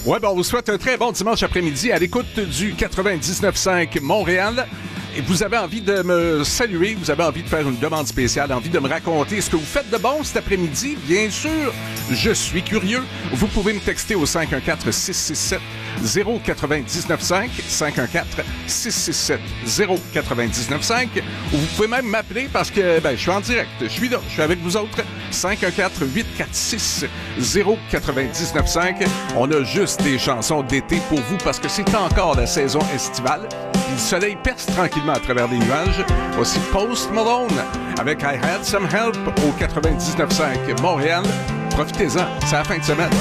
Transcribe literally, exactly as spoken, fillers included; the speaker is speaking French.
Ouais, ben on vous souhaite un très bon dimanche après-midi à l'écoute du quatre-vingt-dix-neuf cinq Montréal. Et vous avez envie de me saluer, vous avez envie de faire une demande spéciale, envie de me raconter ce que vous faites de bon cet après-midi, bien sûr, je suis curieux. Vous pouvez me texter au cinq un quatre, six six sept, zéro neuf neuf cinq, cinq un quatre, six six sept, zéro neuf neuf cinq, ou vous pouvez même m'appeler parce que ben, je suis en direct, je suis là, je suis avec vous autres, cinq un quatre, huit quatre six, zéro neuf neuf cinq. On a juste des chansons d'été pour vous parce que c'est encore la saison estivale. Le soleil perce tranquillement à travers les nuages. Voici Post Malone avec I Had Some Help au quatre-vingt-dix-neuf cinq Montréal. Profitez-en, c'est la fin de semaine.